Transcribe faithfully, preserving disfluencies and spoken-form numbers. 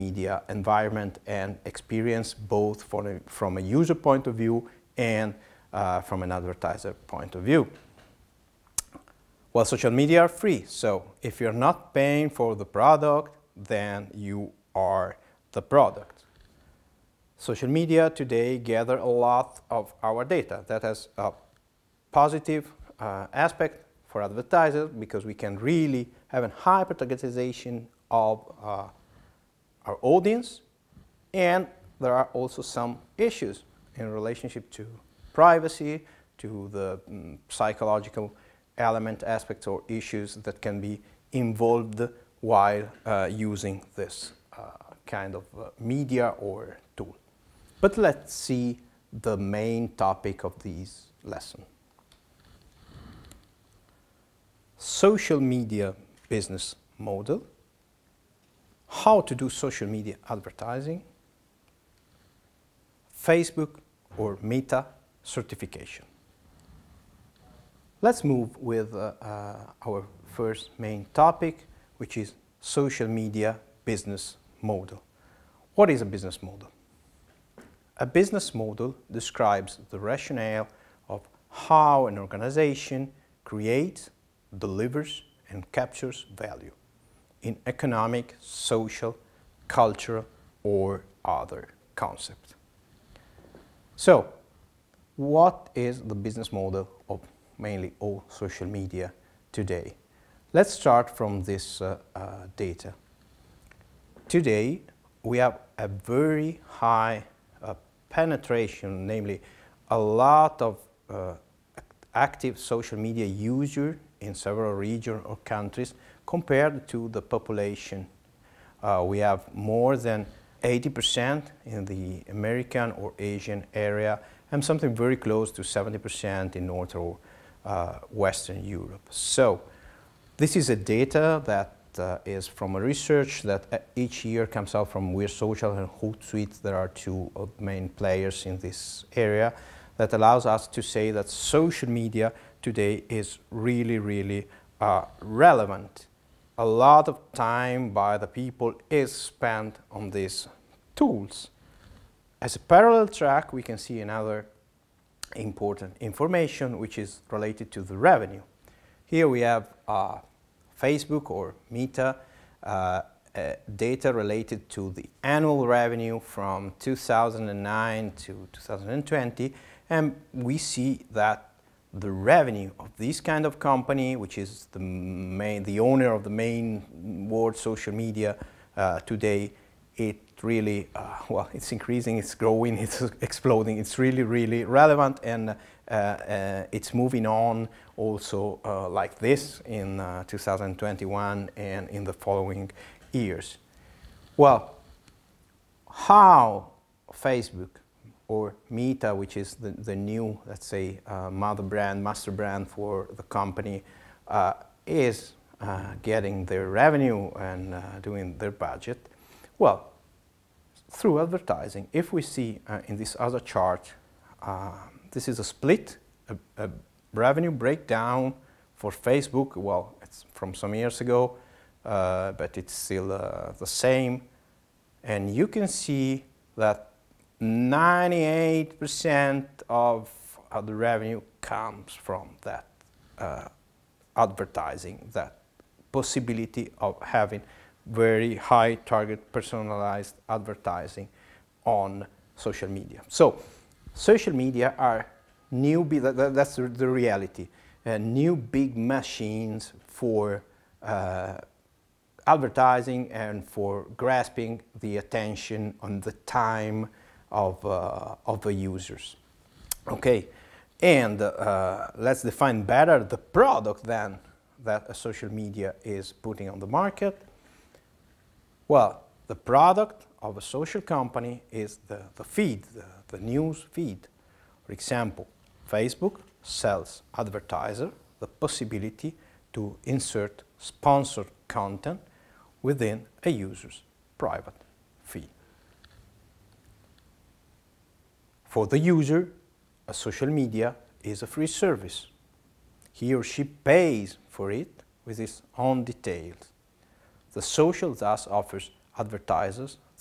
media environment and experience, both from a, from a user point of view and uh, from an advertiser point of view. Well, social media are free, so if you're not paying for the product, then you are the product. Social media today gather a lot of our data. That has a positive uh, aspect for advertisers because we can really have a hyper-targetization of uh, our audience, and there are also some issues in relationship to privacy, to the um, psychological element aspects or issues that can be involved while uh, using this uh, kind of uh, media or tool. But let's see the main topic of this lesson. Social media business model, how to do social media advertising, Facebook or Meta certification. Let's move with uh, uh, our first main topic, which is social media business model. What is a business model? A business model describes the rationale of how an organization creates, delivers, and captures value in economic, social, cultural, or other concept. So, what is the business model of mainly all social media today? Let's start from this uh, uh, data. Today, we have a very high uh, penetration, namely a lot of uh, active social media users in several regions or countries compared to the population. Uh, we have more than eighty percent in the American or Asian area and something very close to seventy percent in North or uh, Western Europe. So this is a data that uh, is from a research that uh, each year comes out from We're Social and Hootsuite. There are two uh, main players in this area that allows us to say that social media today is really, really uh, relevant. A lot of time by the people is spent on these tools. As a parallel track, we can see another important information which is related to the revenue. Here we have uh, Facebook or Meta uh, uh, data related to the annual revenue from two thousand nine to two thousand twenty, and we see that the revenue of this kind of company, which is the main, the owner of the main world social media uh, today, it really, uh, well, it's increasing, it's growing, it's exploding, it's really, really relevant, and uh, uh, it's moving on also uh, like this in uh, two thousand twenty-one and in the following years. Well, how Facebook or Meta, which is the, the new, let's say, uh, mother brand, master brand for the company, uh, is uh, getting their revenue and uh, doing their budget? Well, through advertising. If we see uh, in this other chart, uh, this is a split, a, a revenue breakdown for Facebook. Well, it's from some years ago, uh, but it's still uh, the same. And you can see that ninety-eight percent of uh, the revenue comes from that uh, advertising, that possibility of having very high target personalized advertising on social media. So social media are new, that, that's the reality, uh, new big machines for uh, advertising and for grasping the attention on the time of, uh, of the users. Okay, and uh, let's define better the product then that a social media is putting on the market. Well, the product of a social company is the, the feed, the, the news feed. For example, Facebook sells advertiser the possibility to insert sponsored content within a user's private feed. For the user, a social media is a free service. He or she pays for it with his own details. The social thus offers advertisers